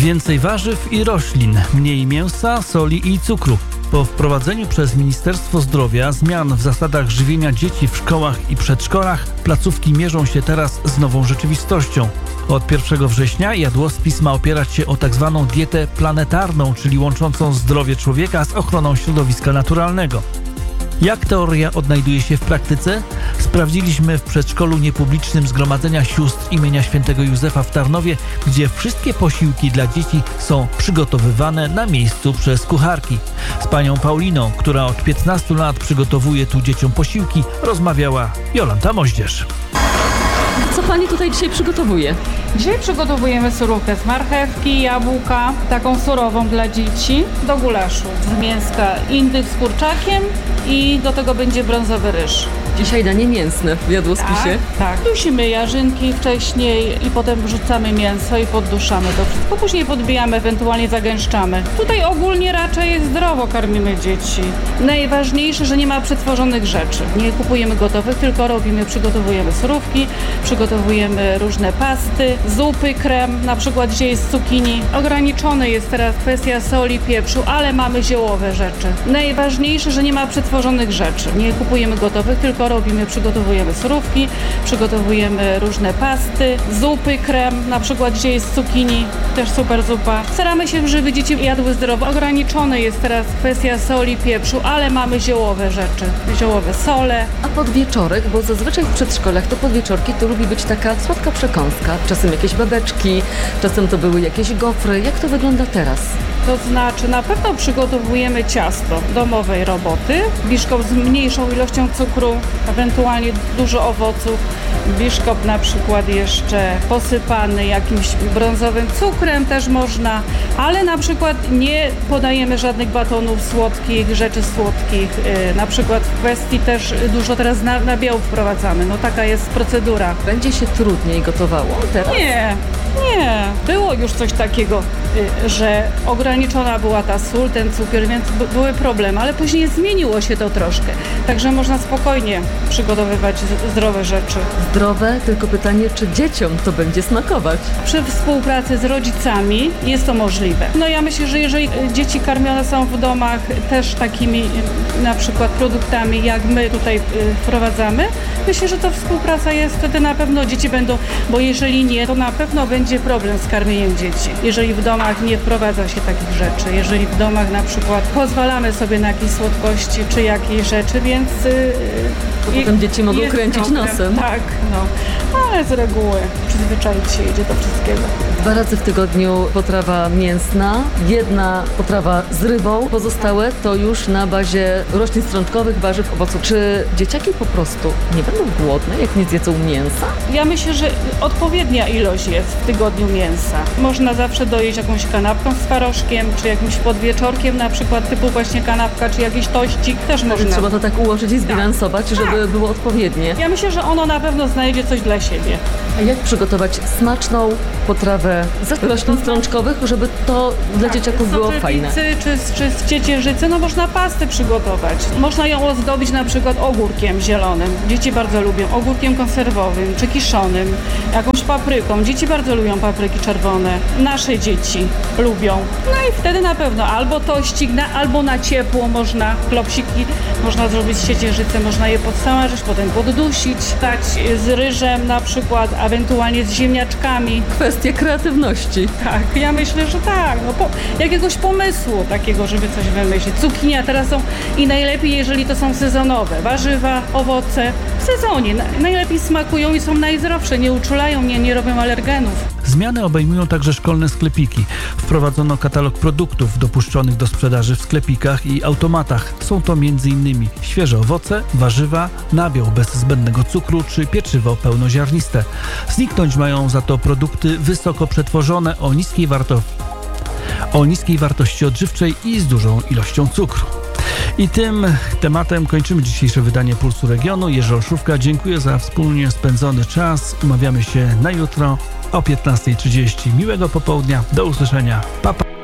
Więcej warzyw i roślin, mniej mięsa, soli i cukru. Po wprowadzeniu przez Ministerstwo Zdrowia zmian w zasadach żywienia dzieci w szkołach i przedszkolach, placówki mierzą się teraz z nową rzeczywistością. Od 1 września jadłospis ma opierać się o tzw. dietę planetarną, czyli łączącą zdrowie człowieka z ochroną środowiska naturalnego. Jak teoria odnajduje się w praktyce? Sprawdziliśmy w przedszkolu niepublicznym Zgromadzenia Sióstr imienia Świętego Józefa w Tarnowie, gdzie wszystkie posiłki dla dzieci są przygotowywane na miejscu przez kucharki. Z panią Pauliną, która od 15 lat przygotowuje tu dzieciom posiłki, rozmawiała Jolanta Moździerz. Co pani tutaj dzisiaj przygotowuje? Dzisiaj przygotowujemy surówkę z marchewki, jabłka, taką surową dla dzieci, do gulaszu. Z mięska indyk z kurczakiem i do tego będzie brązowy ryż. Dzisiaj danie mięsne w jadłospisie. Tak. Dusimy jarzynki wcześniej i potem wrzucamy mięso i podduszamy to wszystko. Później podbijamy, ewentualnie zagęszczamy. Tutaj ogólnie raczej zdrowo karmimy dzieci. Najważniejsze, że nie ma przetworzonych rzeczy. Nie kupujemy gotowych, tylko przygotowujemy surówki, przygotowujemy różne pasty, zupy, krem, na przykład dzisiaj jest z cukinii. Ograniczone jest teraz kwestia soli, pieprzu, ale mamy ziołowe rzeczy. Najważniejsze, że nie ma przetworzonych rzeczy. Nie kupujemy gotowych, tylko przygotowujemy surówki, przygotowujemy różne pasty, zupy, krem, na przykład dzisiaj jest z cukinii, też super zupa. Staramy się, żeby dzieci jadły zdrowo. Ograniczone jest teraz kwestia soli, pieprzu, ale mamy ziołowe rzeczy, ziołowe sole. A podwieczorek, bo zazwyczaj w przedszkolach to podwieczorki to lubi być taka słodka przekąska. Czasem jakieś babeczki, czasem to były jakieś gofry. Jak to wygląda teraz? To znaczy na pewno przygotowujemy ciasto domowej roboty, biszkopt z mniejszą ilością cukru, ewentualnie dużo owoców. Biszkopt na przykład jeszcze posypany jakimś brązowym cukrem też można, ale na przykład nie podajemy żadnych batonów słodkich, rzeczy słodkich. Na przykład w kwestii też dużo teraz nabiału wprowadzamy. No taka jest procedura. Będzie się trudniej gotowało teraz? Nie. Było już coś takiego, że ograniczona była ta sól, ten cukier, więc były problemy, ale później zmieniło się to troszkę. Także można spokojnie przygotowywać zdrowe rzeczy. Zdrowe, tylko pytanie, czy dzieciom to będzie smakować? Przy współpracy z rodzicami jest to możliwe. No ja myślę, że jeżeli dzieci karmione są w domach też takimi na przykład produktami, jak my tutaj wprowadzamy, myślę, że to współpraca jest, wtedy na pewno dzieci będą, bo jeżeli nie, to na pewno będzie problem z karmieniem dzieci. Jeżeli w domach nie wprowadza się takich rzeczy, jeżeli w domach na przykład pozwalamy sobie na jakieś słodkości czy jakieś rzeczy, więc potem dzieci mogą kręcić problem. nosem. Tak, ale z reguły przyzwyczaić się idzie do wszystkiego. 2 razy w tygodniu potrawa mięsna, 1 potrawa z rybą, pozostałe to już na bazie roślin strączkowych, warzyw, owoców. Czy dzieciaki po prostu nie będą głodne, jak nie zjedzą mięsa? Ja myślę, że odpowiednia ilość jest w tygodniu mięsa. Można zawsze dojeść jakąś kanapką z twarożkiem, czy jakimś podwieczorkiem, na przykład typu właśnie kanapka, czy jakiś tościk, też można. Trzeba to tak ułożyć i zbilansować, żeby było odpowiednie. Ja myślę, że ono na pewno znajdzie coś dla siebie. A jak przygotować smaczną potrawę z roślin strączkowych, żeby to dla dzieciaków było fajne? Czy z ciecierzycy, można pastę przygotować. Można ją ozdobić na przykład ogórkiem zielonym. Dzieci bardzo lubią. Ogórkiem konserwowym, czy kiszonym, jakąś papryką. Dzieci bardzo lubią papryki czerwone. Nasze dzieci lubią. No i wtedy na pewno albo tościk, albo na ciepło można, klopsiki można zrobić z ciecierzycy, można je podsmażyć, potem poddusić, dać z ryżem na przykład, ewentualnie z ziemniaczkami. Kwestia kreatywności. Tak, ja myślę, że tak. Jakiegoś pomysłu takiego, żeby coś wymyślić. Cukinia teraz są i najlepiej, jeżeli to są sezonowe. Warzywa, owoce w sezonie. Najlepiej smakują i są najzdrowsze, nie uczulają, nie robią alergenów. Zmiany obejmują także szkolne sklepiki. Wprowadzono katalog produktów dopuszczonych do sprzedaży w sklepikach i automatach. Są to m.in. świeże owoce, warzywa, nabiał bez zbędnego cukru czy pieczywo pełnoziarniste. Zniknąć mają za to produkty wysoko przetworzone o niskiej wartości odżywczej i z dużą ilością cukru. I tym tematem kończymy dzisiejsze wydanie Pulsu Regionu. Jerzy Olszówka, dziękuję za wspólnie spędzony czas. Umawiamy się na jutro o 15:30. Miłego popołudnia. Do usłyszenia. Pa, pa.